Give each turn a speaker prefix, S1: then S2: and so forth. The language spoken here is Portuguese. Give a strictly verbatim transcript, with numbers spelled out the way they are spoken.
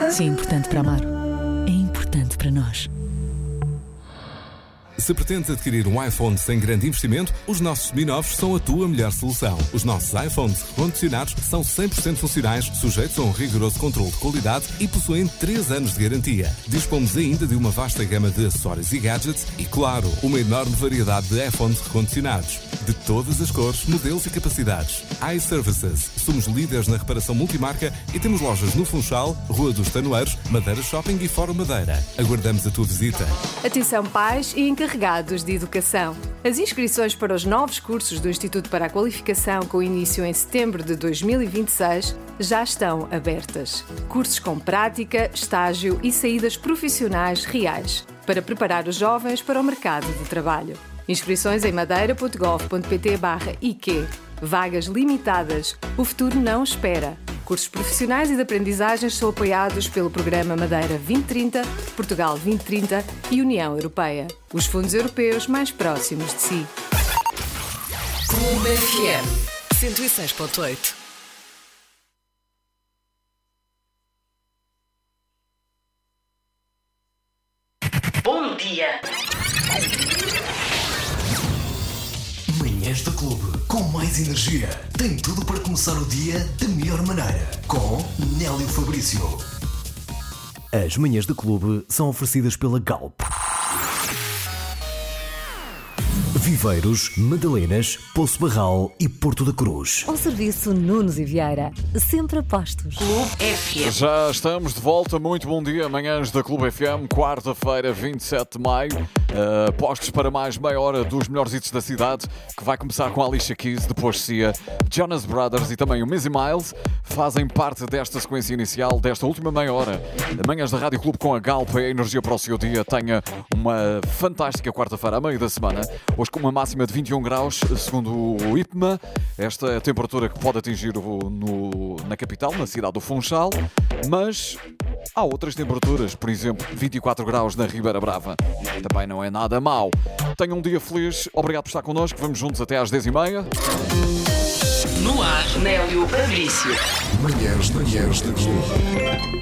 S1: Se é importante para amar, é importante para nós.
S2: Se pretendes adquirir um iPhone sem grande investimento, os nossos seminovos são a tua melhor solução. Os nossos iPhones recondicionados são cem por cento funcionais, sujeitos a um rigoroso controle de qualidade e possuem três anos de garantia. Dispomos ainda de uma vasta gama de acessórios e gadgets e, claro, uma enorme variedade de iPhones recondicionados. De todas as cores, modelos e capacidades. iServices. Somos líderes na reparação multimarca e temos lojas no Funchal, Rua dos Tanoeiros, Madeira Shopping e Fórum Madeira. Aguardamos a tua visita.
S3: Atenção pais e encarregados de educação. As inscrições para os novos cursos do Instituto para a Qualificação, com início em setembro de dois mil e vinte e seis, já estão abertas. Cursos com prática, estágio e saídas profissionais reais, para preparar os jovens para o mercado de trabalho. Inscrições em madeira ponto gov ponto pt barra I Q. Vagas limitadas. O futuro não espera. Cursos profissionais e de aprendizagens são apoiados pelo Programa Madeira vinte trinta, Portugal vinte trinta e União Europeia. Os fundos europeus mais próximos de si.
S1: Clube F M cento e seis ponto oito.
S4: Bom dia!
S5: Manhãs da Clube, com mais energia. Tem tudo para começar o dia da melhor maneira. Com Nélio Fabrício.
S6: As manhãs da Clube são oferecidas pela Galp. Viveiros, Madalenas, Poço Barral e Porto da Cruz.
S7: Ao serviço Nunes e Vieira, sempre a postos.
S4: Clube F M.
S8: Já estamos de volta, muito bom dia, manhãs da Clube F M, quarta-feira, vinte e sete de maio. Uh, postos para mais meia hora dos melhores hits da cidade, que vai começar com a Alicia Keys, depois Sia, Jonas Brothers e também o Missy Miles, fazem parte desta sequência inicial, desta última meia hora. Manhãs da Rádio Clube com a Galp, a energia para o seu dia. Tenha uma fantástica quarta-feira, a meio da semana, hoje com uma máxima de vinte e um graus, segundo o I P M A. Esta é a temperatura que pode atingir o, no, na capital, na cidade do Funchal, mas há outras temperaturas, por exemplo, vinte e quatro graus na Ribeira Brava. Também não é nada mau. Tenham um dia feliz, obrigado por estar connosco, vamos juntos até às dez e meia.
S4: No ar, Nélio Fabrício.
S5: Manhãs, manhãs da Clube.